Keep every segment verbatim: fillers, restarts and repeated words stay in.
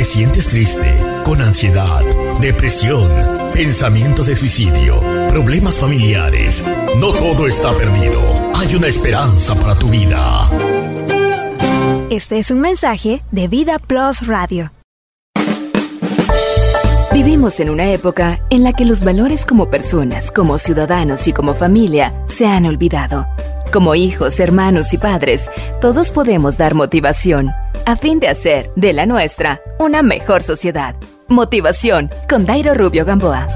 ¿Te sientes triste, con ansiedad, depresión, pensamientos de suicidio, problemas familiares? No todo está perdido. Hay una esperanza para tu vida. Este es un mensaje de Vida Plus Radio. Vivimos en una época en la que los valores como personas, como ciudadanos y como familia se han olvidado. Como hijos, hermanos y padres, todos podemos dar motivación a fin de hacer de la nuestra una mejor sociedad. Motivación con Dairo Rubio Gamboa.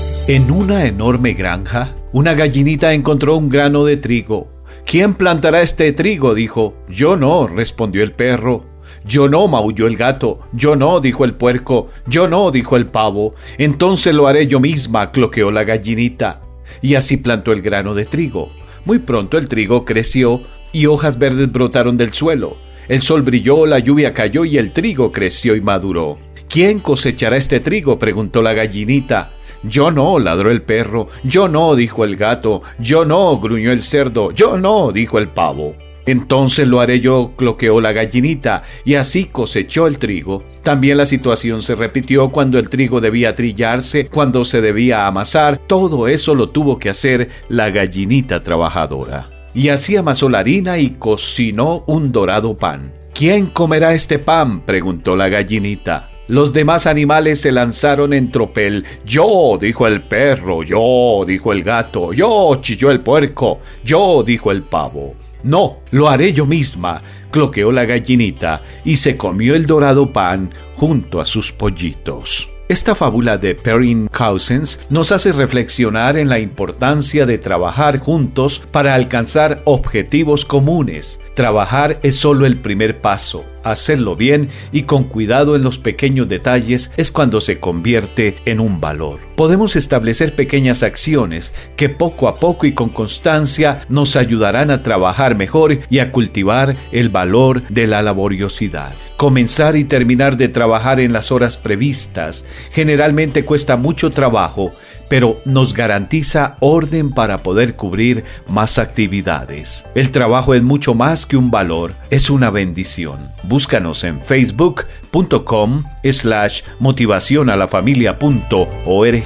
En una enorme granja, una gallinita encontró un grano de trigo. ¿Quién plantará este trigo?, dijo. Yo no, respondió el perro. Yo no, maulló el gato. Yo no, dijo el puerco. Yo no, dijo el pavo. Entonces lo haré yo misma, cloqueó la gallinita. Y así plantó el grano de trigo. Muy pronto el trigo creció y hojas verdes brotaron del suelo. El sol brilló, la lluvia cayó y el trigo creció y maduró. ¿Quién cosechará este trigo?, preguntó la gallinita. Yo no, ladró el perro. Yo no, dijo el gato. Yo no, gruñó el cerdo. Yo no, dijo el pavo. Entonces lo haré yo, cloqueó la gallinita, y así cosechó el trigo. También la situación se repitió cuando el trigo debía trillarse, cuando se debía amasar. Todo eso lo tuvo que hacer la gallinita trabajadora. Y así amasó la harina y cocinó un dorado pan. ¿Quién comerá este pan?, preguntó la gallinita. Los demás animales se lanzaron en tropel. Yo, dijo el perro. Yo, dijo el gato. Yo, chilló el puerco. Yo, dijo el pavo. No, lo haré yo misma, cloqueó la gallinita y se comió el dorado pan junto a sus pollitos. Esta fábula de Perrin Cousins nos hace reflexionar en la importancia de trabajar juntos para alcanzar objetivos comunes. Trabajar es solo el primer paso. Hacerlo bien y con cuidado en los pequeños detalles es cuando se convierte en un valor. Podemos establecer pequeñas acciones que poco a poco y con constancia nos ayudarán a trabajar mejor y a cultivar el valor de la laboriosidad. Comenzar y terminar de trabajar en las horas previstas generalmente cuesta mucho trabajo, pero nos garantiza orden para poder cubrir más actividades. El trabajo es mucho más que un valor, es una bendición. Búscanos en facebook punto com slash motivación a la familia punto org.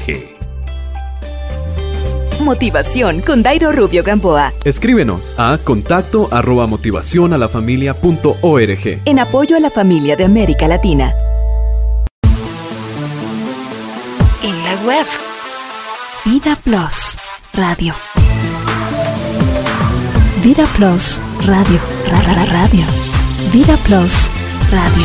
Motivación con Dairo Rubio Gamboa. Escríbenos a contacto arroba motivación a la familia punto org. En apoyo a la familia de América Latina. En la web Vida Plus Radio. Vida Plus Radio. Ra, ra, ra, radio. Vida Plus Radio.